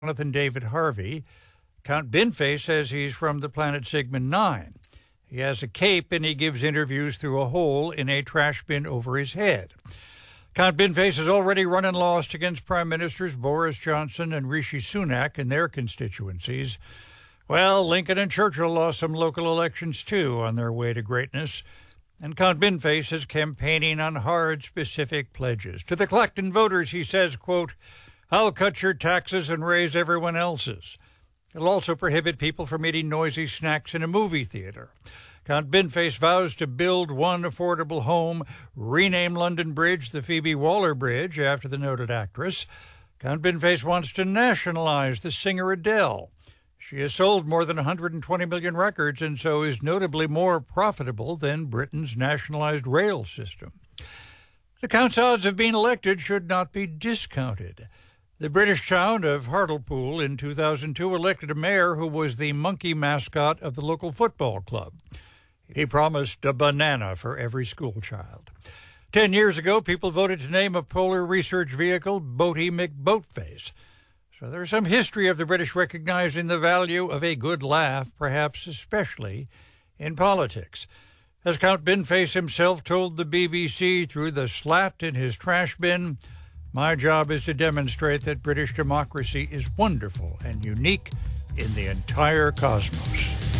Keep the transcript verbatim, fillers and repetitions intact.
Jonathan David Harvey. Count Binface says he's from the planet Sigmund nine. He has a cape and he gives interviews through a hole in a trash bin over his head. Count Binface has already run and lost against Prime Ministers Boris Johnson and Rishi Sunak in their constituencies. Well, Lincoln and Churchill lost some local elections, too, on their way to greatness. And Count Binface is campaigning on hard, specific pledges. To the Clacton voters, he says, quote, "I'll cut your taxes and raise everyone else's. It'll also prohibit people from eating noisy snacks in a movie theater." Count Binface vows to build one affordable home, rename London Bridge the Phoebe Waller Bridge after the noted actress. Count Binface wants to nationalize the singer Adele. She has sold more than one hundred twenty million records and so is notably more profitable than Britain's nationalized rail system. The Count's odds of being elected should not be discounted. The British town of Hartlepool in two thousand two elected a mayor who was the monkey mascot of the local football club. He promised a banana for every schoolchild. Ten years ago, people voted to name a polar research vehicle Boaty McBoatface. So there's some history of the British recognizing the value of a good laugh, perhaps especially in politics. As Count Binface himself told the B B C through the slat in his trash bin, "My job is to demonstrate that British democracy is wonderful and unique in the entire cosmos."